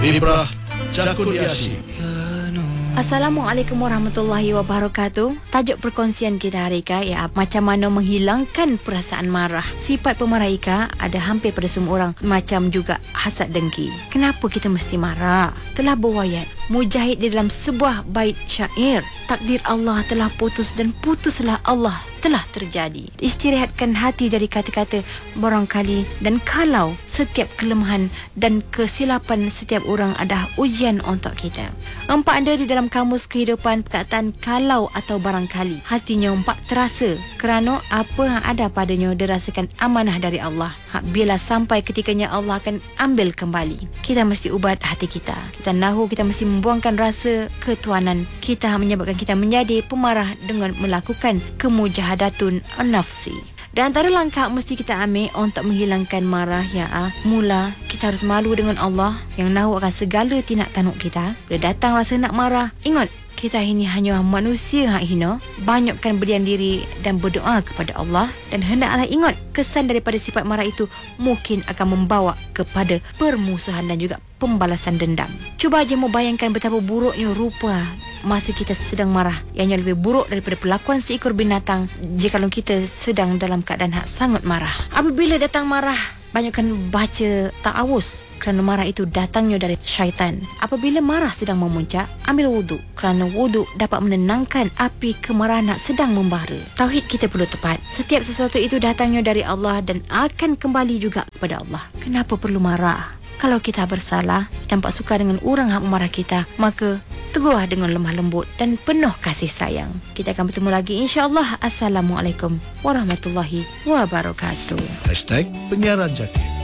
Ibrah Jakuliasi. Assalamualaikum warahmatullahi wabarakatuh. Tajuk perkongsian kita hari ini ialah macam mana menghilangkan perasaan marah. Sifat pemarah Ika ada hampir pada semua orang, macam juga hasad dengki. Kenapa kita mesti marah? Telah berwayat Mujahid di dalam sebuah bait syair, takdir Allah telah putus dan putuslah Allah telah terjadi. Istirahatkan hati dari kata-kata barangkali dan kalau setiap kelemahan dan kesilapan setiap orang adalah ujian untuk kita. Empat ada di dalam kamus kehidupan perkataan kalau atau barangkali. Hatinya empat terasa kerana apa yang ada padanya dirasakan amanah dari Allah. Bila sampai ketikanya Allah akan ambil kembali. Kita mesti ubat hati kita. Kita nahu kita mesti membuangkan rasa ketuanan. Kita menyebabkan kita menjadi pemarah dengan melakukan kemujahadatun nafsi. Dan antara langkah mesti kita ambil untuk menghilangkan marah mula kita harus malu dengan Allah yang nahu akan segala tindak tanduk kita. Bila datang rasa nak marah, ingat kita ini hanya manusia yang hina. Banyakkan berdiam diri dan berdoa kepada Allah. Dan hendaklah ingat kesan daripada sifat marah itu mungkin akan membawa kepada permusuhan dan juga pembalasan dendam. Cuba aja membayangkan betapa buruknya rupa masa kita sedang marah, ianya lebih buruk daripada perlakuan seekor binatang jika kita sedang dalam keadaan sangat marah. Apabila datang marah, banyakkan baca ta'awuz kerana marah itu datangnya dari syaitan. Apabila marah sedang memuncak, ambil wuduk kerana wuduk dapat menenangkan api kemarahan yang sedang membara. Tauhid kita perlu tepat. Setiap sesuatu itu datangnya dari Allah dan akan kembali juga kepada Allah. Kenapa perlu marah? Kalau kita bersalah, tampak suka dengan orang yang memarah kita, maka tegur dengan lemah lembut dan penuh kasih sayang. Kita akan bertemu lagi insya-Allah. Assalamualaikum warahmatullahi wabarakatuh. #Penyiaran Jaki.